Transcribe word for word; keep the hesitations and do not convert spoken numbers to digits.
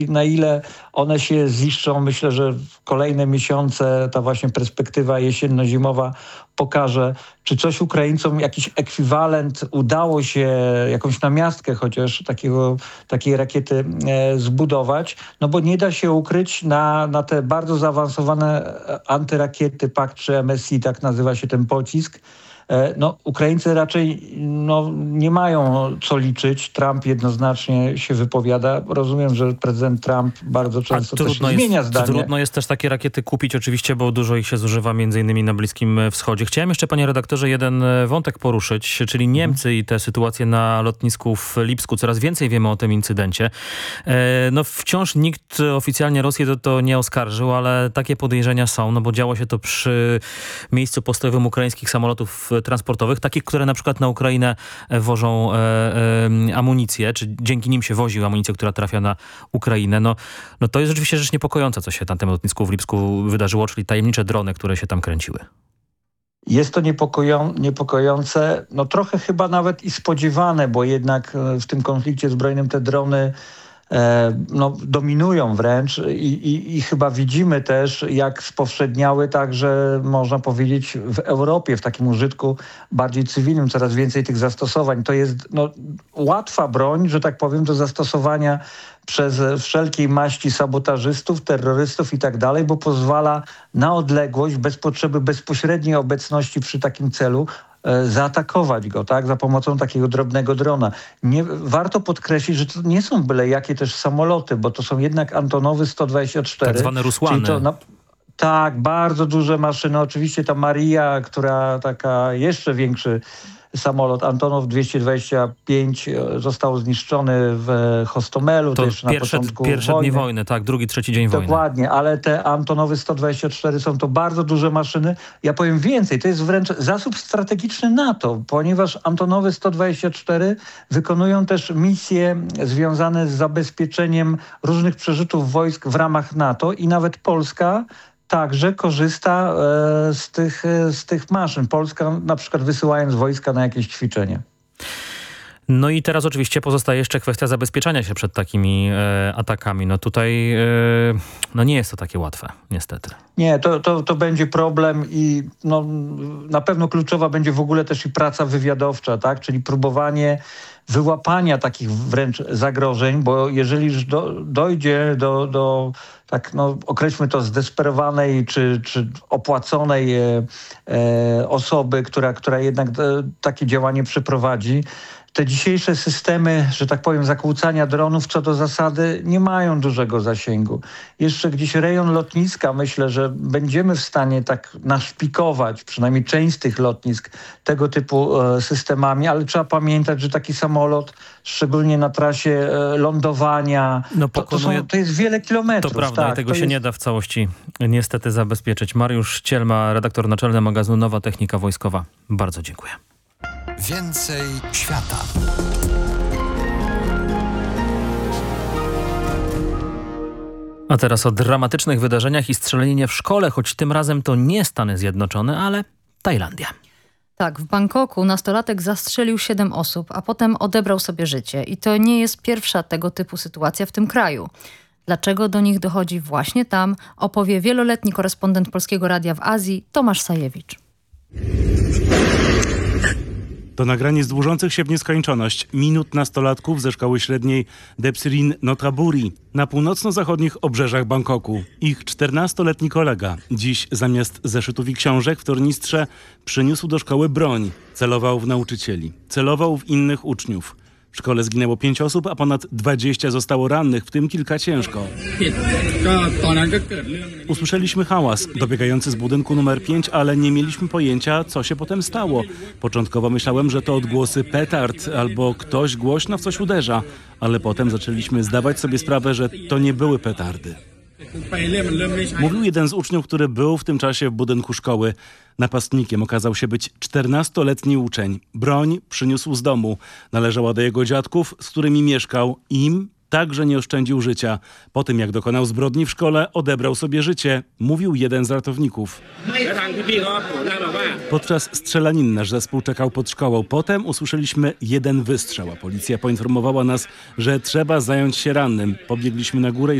Na ile one się ziszczą, myślę, że w kolejne miesiące ta właśnie perspektywa jesienno-zimowa pokaże, czy coś Ukraińcom, jakiś ekwiwalent udało się, jakąś namiastkę chociaż takiego, takiej rakiety e, zbudować, no bo nie da się ukryć na, na te bardzo zaawansowane antyrakiety P A C trzy M S I, tak nazywa się ten pocisk. No, Ukraińcy raczej no, nie mają co liczyć. Trump jednoznacznie się wypowiada. Rozumiem, że prezydent Trump bardzo często też zmienia jest, zdanie. Trudno jest też takie rakiety kupić oczywiście, bo dużo ich się zużywa między innymi na Bliskim Wschodzie. Chciałem jeszcze, panie redaktorze, jeden wątek poruszyć, czyli Niemcy hmm. i te sytuacje na lotnisku w Lipsku. Coraz więcej wiemy o tym incydencie. No wciąż nikt oficjalnie Rosji to, to nie oskarżył, ale takie podejrzenia są, no bo działo się to przy miejscu postojowym ukraińskich samolotów transportowych, takich, które na przykład na Ukrainę wożą e, e, amunicję, czy dzięki nim się wozi amunicję, która trafia na Ukrainę. No, no to jest rzeczywiście rzecz niepokojąca, co się na tym lotnisku w Lipsku wydarzyło, czyli tajemnicze drony, które się tam kręciły. Jest to niepokoją, niepokojące, no trochę chyba nawet i spodziewane, bo jednak w tym konflikcie zbrojnym te drony no, dominują wręcz i, i, i chyba widzimy też, jak spowszedniały także, można powiedzieć, w Europie, w takim użytku bardziej cywilnym, coraz więcej tych zastosowań. To jest no, łatwa broń, że tak powiem, do zastosowania przez wszelkiej maści sabotażystów, terrorystów i tak dalej, bo pozwala na odległość, bez potrzeby bezpośredniej obecności przy takim celu, zaatakować go, tak, za pomocą takiego drobnego drona. Nie, warto podkreślić, że to nie są byle jakie też samoloty, bo to są jednak Antonowy sto dwadzieścia cztery. Tak zwane Rusłany. To na, tak, bardzo duże maszyny. Oczywiście ta Maria, która taka jeszcze większy samolot Antonow dwieście dwadzieścia pięć został zniszczony w Hostomelu. To też na pierwsze, początku pierwsze wojny. dni wojny, tak, drugi, trzeci dzień wojny. Dokładnie, ale te Antonowy sto dwadzieścia cztery są to bardzo duże maszyny. Ja powiem więcej, to jest wręcz zasób strategiczny NATO, ponieważ Antonowy sto dwadzieścia cztery wykonują też misje związane z zabezpieczeniem różnych przerzutów wojsk w ramach NATO i nawet Polska także korzysta e, z, tych, e, z tych maszyn. Polska na przykład wysyłając wojska na jakieś ćwiczenie. No i teraz oczywiście pozostaje jeszcze kwestia zabezpieczania się przed takimi e, atakami. No tutaj e, no nie jest to takie łatwe, niestety. Nie, to, to, to będzie problem i no, na pewno kluczowa będzie w ogóle też i praca wywiadowcza, tak? Czyli próbowanie wyłapania takich wręcz zagrożeń, bo jeżeli już do, dojdzie do, do tak no, określmy to zdesperowanej czy, czy opłaconej e, e, osoby, która, która jednak e, takie działanie przeprowadzi, te dzisiejsze systemy, że tak powiem, zakłócania dronów co do zasady nie mają dużego zasięgu. Jeszcze gdzieś rejon lotniska, myślę, że będziemy w stanie tak naszpikować, przynajmniej część z tych lotnisk, tego typu e, systemami, ale trzeba pamiętać, że taki samolot, szczególnie na trasie e, lądowania, no, to, to, są, to jest wiele kilometrów. To prawda, tak, i tego to się jest... nie da w całości niestety zabezpieczyć. Mariusz Cielma, redaktor naczelny magazynu Nowa Technika Wojskowa. Bardzo dziękuję. Więcej świata. A teraz o dramatycznych wydarzeniach i strzelaninie w szkole, choć tym razem to nie Stany Zjednoczone, ale Tajlandia. Tak, w Bangkoku nastolatek zastrzelił siedem osób, a potem odebrał sobie życie. I to nie jest pierwsza tego typu sytuacja w tym kraju. Dlaczego do nich dochodzi właśnie tam, opowie wieloletni korespondent Polskiego Radia w Azji Tomasz Sajewicz. To nagranie z dłużących się w nieskończoność minut nastolatków ze szkoły średniej Depsirin Notraburi na północno-zachodnich obrzeżach Bangkoku. Ich czternastoletni kolega dziś zamiast zeszytów i książek w tornistrze przyniósł do szkoły broń. Celował w nauczycieli, celował w innych uczniów. W szkole zginęło pięć osób, a ponad dwadzieścia zostało rannych, w tym kilka ciężko. Usłyszeliśmy hałas dobiegający z budynku numer pięć, ale nie mieliśmy pojęcia, co się potem stało. Początkowo myślałem, że to odgłosy petard albo ktoś głośno w coś uderza, ale potem zaczęliśmy zdawać sobie sprawę, że to nie były petardy. Mówił jeden z uczniów, który był w tym czasie w budynku szkoły. Napastnikiem okazał się być czternastoletni uczeń. Broń przyniósł z domu. Należała do jego dziadków, z którymi mieszkał. Im także nie oszczędził życia. Po tym, jak dokonał zbrodni w szkole, odebrał sobie życie, mówił jeden z ratowników. Podczas strzelanin nasz zespół czekał pod szkołą. Potem usłyszeliśmy jeden wystrzał, a policja poinformowała nas, że trzeba zająć się rannym. Pobiegliśmy na górę i